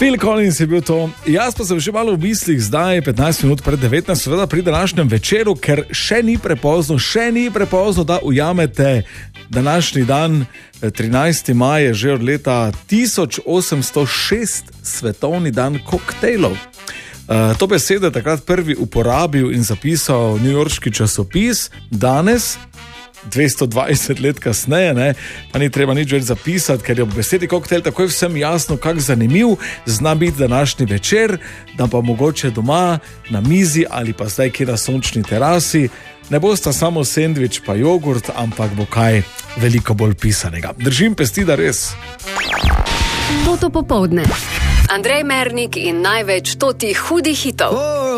Phil Collins je bil to. Jaz pa sem že malo v mislih, zdaj 15 minut pred 19, seveda pri današnjem večeru, ker še ni prepozno, da ujamete današnji dan, 13. maj je že od leta 1806 svetovni dan koktejlov. To besedo je takrat prvi uporabil in zapisal newyorški časopis. Danes, 220 let kasneje, pa ni treba nič več zapisati, ker je ob besedi koktejl takoj vsem jasno, kak zanimiv zna biti današnji večer, da pa mogoče doma, na mizi ali pa zdaj kje na sončni terasi ne bosta samo sendvič pa jogurt, ampak bo kaj veliko bolj pisanega. Držim pesti, da res. Toto popoldne. Andrej Mernik in največ totih hudih hitov.